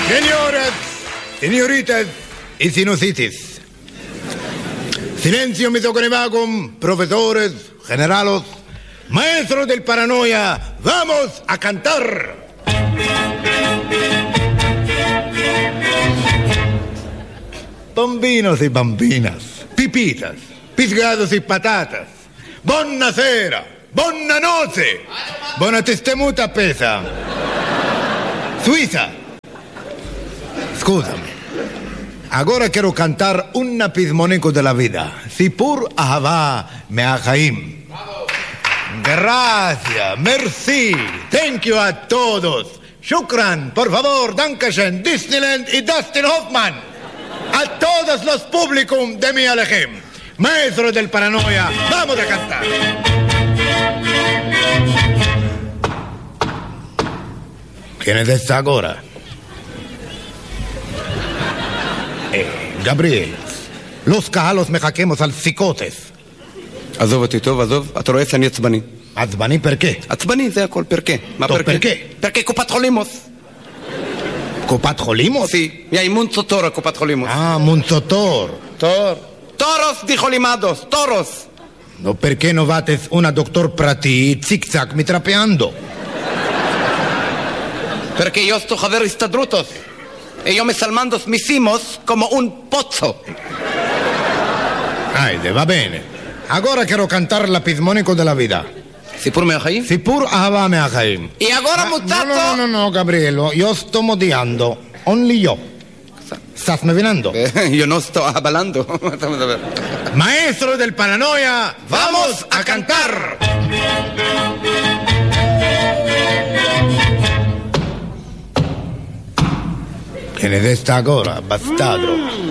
Señoras, señoritas y sinusitis. Silencio, misoconevagum, profesores, generalos, maestros del paranoia, vamos a cantar. Bambinos y bambinas, pipitas, pisgados y patatas, buonasera, buona notte, buona testemuta pesa. Suiza. Scusami. Ahora quiero cantar un pismonico de la vida. Sipur Ahava Meachaim. Gracias, merci, thank you a todos. Shukran, por favor, Dankeschön, Disneyland y Dustin Hoffman. A todos los públicos de mi Alejem. Maestros del paranoia, vamos a cantar. ¿Quién es esta ahora? גבריאל, los קהלות מחכemos על פסיקותס. עזוב אותי טוב, עזוב, אתה רואה שאני עצבני. עצבני פרקה? עצבני, זה הכל, פרקה. מה טוב, פרקה? פרקה קופת חולימוס. קופת חולימוס? Sí, y hay Munzotor, קופת חולימוס. Munzotor. Toros, dijo Limados, toros. No, perché no vates una doctor prati, zig-zag, mitrapeando. Perché io sto חבר הסתדרותוס. Ellos me salmando mis himos como un pozzo. Va bene. Ahora quiero cantar la pismonico della vita. Sipur Meachaim? Sipur Ahava Meachaim. Y ahora, muchacho... No, Gabrielo, io sto modiando. Only io. ¿Estás me venando? Yo no estoy hablando. Maestro del paranoia, vamos a cantar. ¿Quién es esta ahora, bastardo?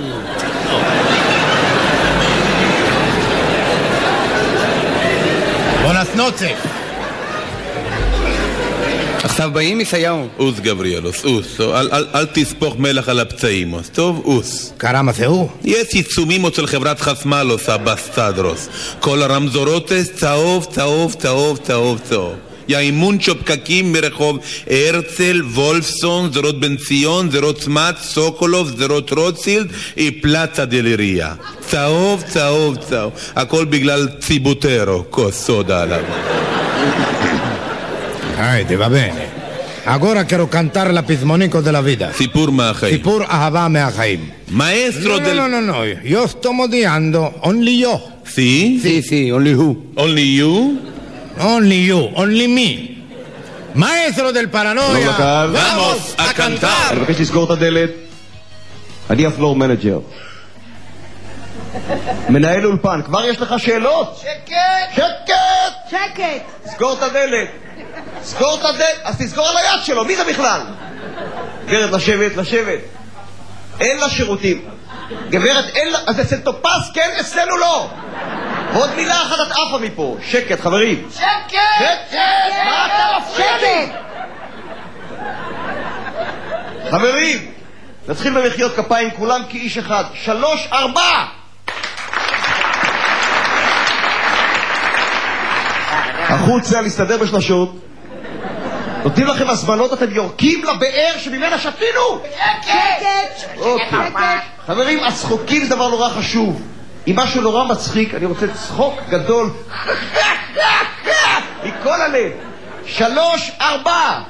Buenas noches. עכשיו באים ישעיהו. אוס גבריאלוס, אוס. אל תספוך מלח על הפצעים. טוב, אוס. קרמה זה הוא? יש עיצומים של חברת חסמלוס, הבסטדרוס. כל הרמזורותס צהוב, צהוב, צהוב, צהוב, צהוב. יאימון פקקים מרחוב הרצל, וולפסון, זרות בן ציון, זרות צמת, סוקולוב, זרות רוטשילד, פלצה דלריה. צהוב, צהוב, צהוב. הכל בגלל ציבוטרו, כוס סודה עליו. va bene. Ahora quiero cantar la pismonico della vita. סיפור מהחיים. סיפור אהבה מהחיים. Maestro del... No, io sto modiando. Only io. Sí? Sí, only who? Only you? Only you, only me. Maestro del paranoia, vamos a cantar. אני מבקש לסגור את הדלת. אני הפלור מנג'ר. מנהל אולפן, כבר יש לך שאלות? שקט! סגור את הדלת. אז תסגור על היד שלו, מי זה בכלל? גברת, לשבת. אין לה שירותים. גברת, אין לה... אז אצל טופס, כן, אצלנו לא. עוד מילה אחת את עפה מפה. שקט, חברים. שקט! מה אתה מפריע לי? חברים, נתחיל במחיאות כפיים כולם כאיש אחד. 3, 4. החוצה להסתדר בשלשות. נותנים לכם הזמנות, אתם יורקים לבאר שממנה שתינו. שקט! חברים, הצחוקים זה דבר נורא חשוב. אם משהו נורא מצחיק, אני רוצה צחוק גדול מכל הלב. 3, 4.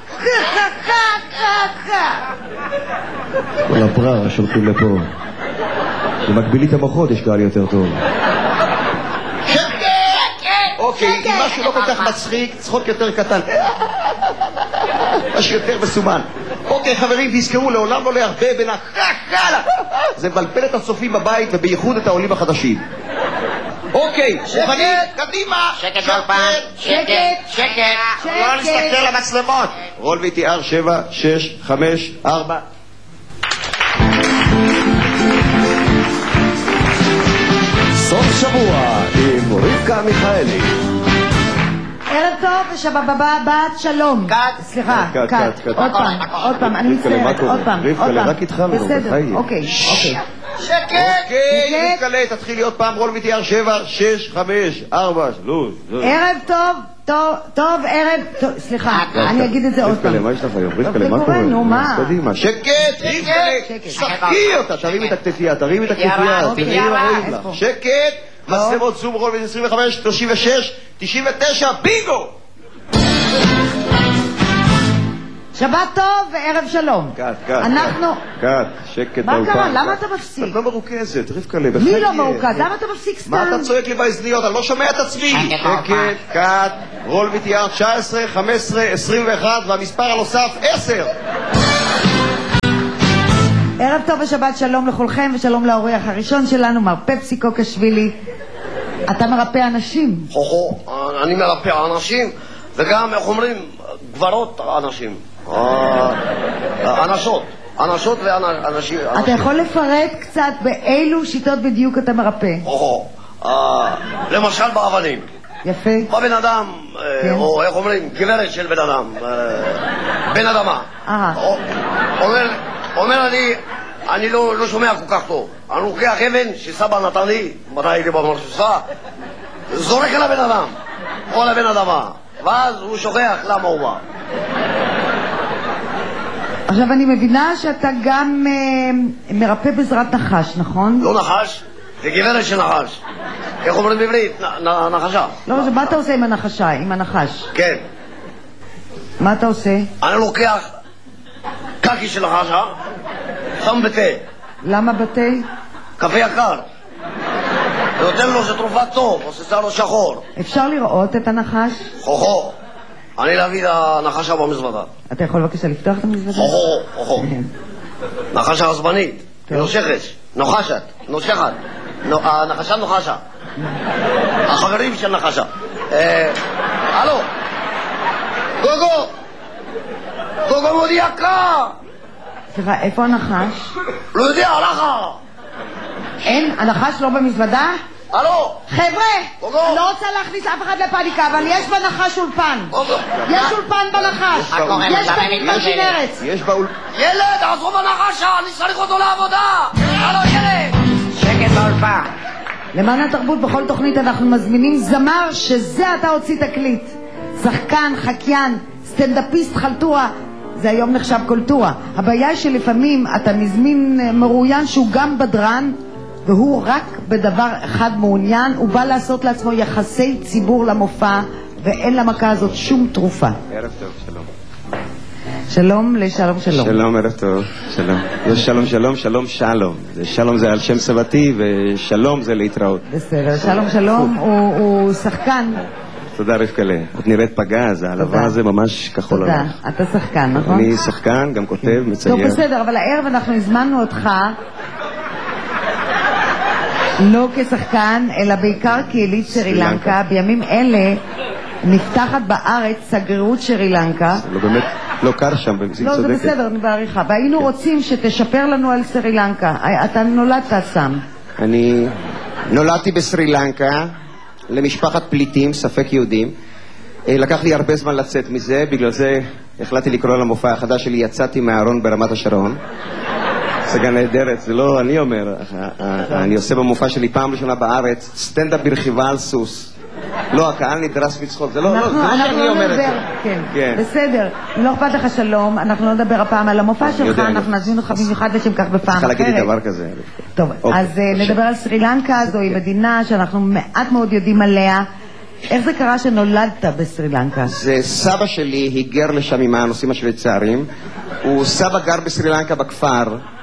כל הבררה שולחים לפה. במקבילית המוחות יש קהל יותר טוב. אוקיי, אם משהו לא כל כך מצחיק, צחוק יותר קטן. משהו יותר מסומן. אוקיי, חברים, תזכרו, לעולם לא להרבה בין הקקלה. זה מבלבל את הצופים בבית, ובייחוד את העולים החדשים. אוקיי, מוכנים? קדימה! שקט באולפן, שקט. לא להסתכל למצלמות. רול VTR 7, 6, 5, 4. סוף שבוע עם רבקה מיכאלי. ערב טוב ושבת שלום. סליחה, קאט. עוד פעם, אני מצטערת, עוד פעם. רבקה, רק התחלנו, בסדר, אוקיי. שקט! רבקה, תתחילי עוד פעם, רול VTR 7, 6, 5, 4, 3. ערב טוב טוב, ערב, סליחה, אני אגיד את זה עוד פעם. מה יש לך היום? רבקלה, מה קורה? נו, מה? קדימה, שקט, רבקלה, שחקי אותה, תרימי את הכתפייה, תרימי את הכתפייה, שקט, מצלמות זום רול 25, 36, 99, בינגו! שבת טוב וערב שלום. קט, שקט. מה קרה? למה אתה מפסיק? את לא מרוכזת, רבקלה. מי לא מרוכז? למה אתה מפסיק סתם? מה אתה צועק לי באזניות? אני לא שומע את עצמי. שקט, קט, רול VTR 19, 15, 21 והמספר הנוסף 10. ערב טוב ושבת שלום לכולכם ושלום לאורח הראשון שלנו, מר פפסי קוקשווילי. אתה מרפא אנשים. אני מרפא אנשים וגם, איך אומרים, גברות אנשים. אנשות ואנשים. אתה יכול לפרט קצת באילו שיטות בדיוק אתה מרפא? למשל באבנים. יפה. בבן אדם, או איך אומרים, גברת של בן אדם. בן אדמה. אומר אני לא שומע כל כך טוב. אני לוקח אבן שסבא נתן לי, מתי הייתי במרשוסה, זורק על הבן אדם, או על הבן אדמה. ואז הוא שוכח למה הוא בא. עכשיו אני מבינה שאתה גם מרפא בעזרת נחש, נכון? לא נחש, זה גברת של נחש. איך אומרים בעברית? נחשה. לא, מה אתה עושה עם הנחשה, עם הנחש? כן. מה אתה עושה? אני לוקח קקי של נחשה, שם בתה. למה בתה? קפה יקר. ונותן לו שתרופה טוב, עושה לו שחור. אפשר לראות את הנחש? אני להביא את הנחשה במזוודה. אתה יכול בבקשה לפתוח את המזוודה? נחשה עצבנית, נוחשת. הנחשה נוחשה. החברים של נחשה. הלו, גוגו מודיע יקר. סליחה, איפה הנחש? לא יודע, הלכה. אין, הנחש לא במזוודה? הלו! חבר'ה! לא רוצה להכניס אף אחד לפניקה, אבל יש בנחש אולפן. יש אולפן בנחש. יש בכנרת. ילד, עזרו בנחשה, אני צריך אותו לעבודה! הלו, ילד! שקט באולפן. למען התרבות בכל תוכנית אנחנו מזמינים זמר שזה אתה הוציא תקליט. שחקן, חקיין, סטנדאפיסט, חלטורה. זה היום נחשב קולטורה. הבעיה היא שלפעמים אתה מזמין מרואיין שהוא גם בדרן, והוא רק בדבר אחד מעוניין, הוא בא לעשות לעצמו יחסי ציבור למופע, ואין למכה הזאת שום תרופה. ערב טוב, שלום. שלום לשלום שלום. שלום, ערב טוב, שלום. זה שלום שלום, שלום שלום. שלום זה על שם סבתי, ושלום זה להתראות. בסדר, שלום שלום הוא שחקן. תודה רבקלה. את נראית פגז, הלבן הזה ממש כחול לבן. תודה, אתה שחקן, נכון? אני שחקן, גם כותב, מצייר. טוב, בסדר, אבל הערב אנחנו הזמנו אותך לא כשחקן, אלא בעיקר כיליד שרי לנקה. בימים אלה נפתחת בארץ שגרירות שרי לנקה. לא באמת, לא קר שם, במציאות צודקת. לא, זה בסדר, אני בעריכה. והיינו רוצים שתשפר לנו על שרי לנקה. אתה נולדת שם. אני נולדתי בסרי לנקה, למשפחת פליטים, ספק יהודים. לקח לי הרבה זמן לצאת מזה, בגלל זה החלטתי לקרוא למופע החדש שלי, יצאתי מהארון ברמת השרון. הצגה נהדרת, זה לא אני אומר, אני עושה במופע שלי פעם ראשונה בארץ, סטנדאפ ברכיבה על סוס. לא, הקהל נדרס מצחוק, זה לא שאני אומר את זה. כן, בסדר, לא אכפת לך שלום, אנחנו לא נדבר הפעם על המופע שלך, אנחנו נזמין אותך במיוחד לשם כך בפעם אחרת. צריכה להגיד לי דבר כזה. טוב, אז נדבר על סרי לנקה, זוהי מדינה שאנחנו מעט מאוד יודעים עליה. איך זה קרה שנולדת בסרי לנקה? זה סבא שלי היגר לשם עם הנושאים השוויצריים. הוא סבא גר בסרי לנקה בכפר.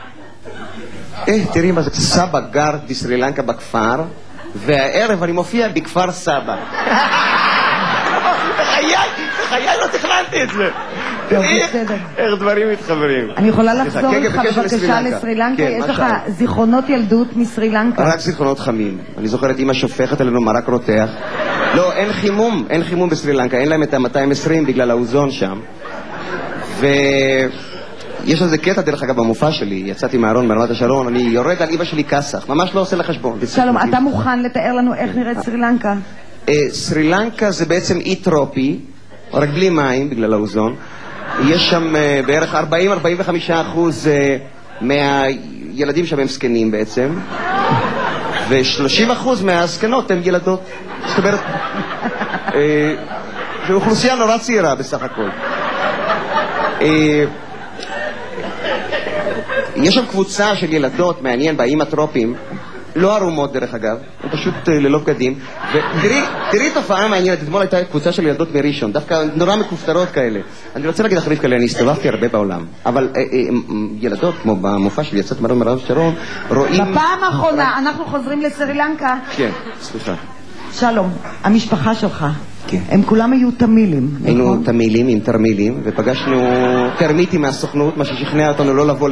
תראי מה זה, סבא גר בסרי לנקה בכפר, והערב אני מופיע בכפר סבא. בחיי לא תכננתי את זה. איך דברים מתחברים. אני יכולה לחזור לך בבקשה לסרי לנקה? יש לך זיכרונות ילדות מסרי לנקה? רק זיכרונות חמים. אני זוכר את אמא שופכת עלינו מרק רותח. לא, אין חימום בסרי לנקה, אין להם את ה-220 בגלל האוזון שם. יש איזה קטע דרך אגב במופע שלי, יצאתי מהארון ברמת השרון, אני יורד על אמא שלי כסח, ממש לא עושה לחשבון. שלום, אתה מוכן לתאר לנו איך נראית סרי לנקה? סרי לנקה זה בעצם אי טרופי, רק בלי מים בגלל האוזון. יש שם בערך 40-45% מהילדים שם הם זקנים בעצם, ו30% מהזקנות הם ילדות. זאת אומרת, זו אוכלוסייה נורא צעירה בסך הכל. יש שם קבוצה של ילדות, מעניין, באיים הטרופיים, לא ערומות דרך אגב, הם פשוט ללא בגדים, ותראי תופעה מעניינת, אתמול הייתה קבוצה של ילדות מראשון, דווקא נורא מכופתרות כאלה. אני רוצה להגיד לך רבקה, אני הסתובבתי הרבה בעולם, אבל ילדות, כמו במופע של יצאת מרון מרון שרון, רואים... בפעם האחרונה, אנחנו חוזרים לסרילנקה. כן, סליחה. שלום, המשפחה שלך. כן. הם כולם היו תמילים, נכון? היינו תמילים עם תרמילים, ופגשנו תרמיטים מהסוכנות, מה ששכנע אותנו לא לבוא